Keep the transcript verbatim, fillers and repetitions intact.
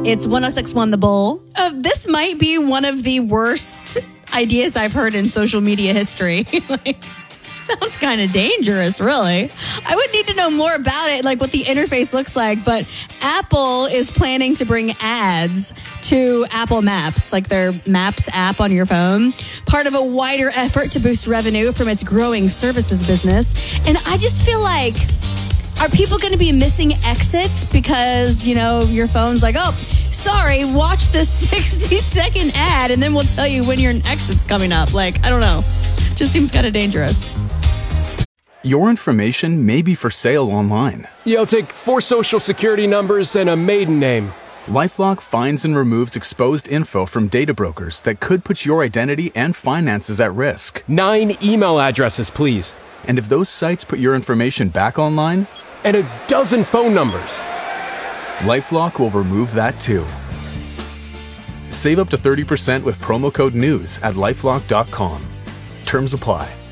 It's one oh six point one The Bull. Uh, this might be one of the worst ideas I've heard in social media history. like, sounds kind of dangerous, really. I would need to know more about it, like what the interface looks like. But Apple is planning to bring ads to Apple Maps, like their Maps app on your phone, part of a wider effort to boost revenue from its growing services business. And I just feel like, are people going to be missing exits because, you know, your phone's like, oh, sorry, watch this sixty second ad and then we'll tell you when your exit's coming up. Like, I don't know. Just seems kind of dangerous. Your information may be for sale online. Yeah, I'll take four social security numbers and a maiden name. LifeLock finds and removes exposed info from data brokers that could put your identity and finances at risk. Nine email addresses, please. And if those sites put your information back online, and a dozen phone numbers, LifeLock will remove that too. Save up to thirty percent with promo code NEWS at lifelock dot com. Terms apply.